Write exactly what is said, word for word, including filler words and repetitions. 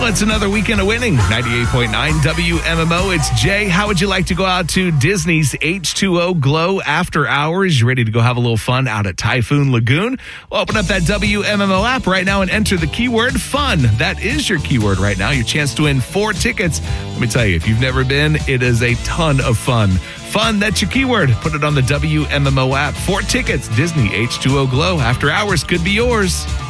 Well, it's another weekend of winning. ninety-eight point nine W M M O. It's Jay. How would you like to go out to Disney's H two O Glow After Hours? You ready to go have a little fun out at Typhoon Lagoon? Well, open up that W M M O app right now and enter the keyword fun. That is your keyword right now. Your chance to win four tickets. Let me tell you, if you've never been, it is a ton of fun. Fun, that's your keyword. Put it on the W M M O app. Four tickets. Disney H two O Glow After Hours could be yours.